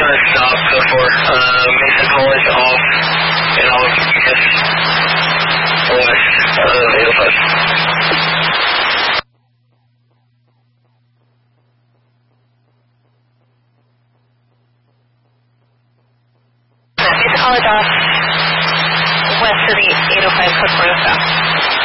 current stop, code 4. Mason College off, and I'll just west of 805. Mason College off, west of the 805 code 4 stop.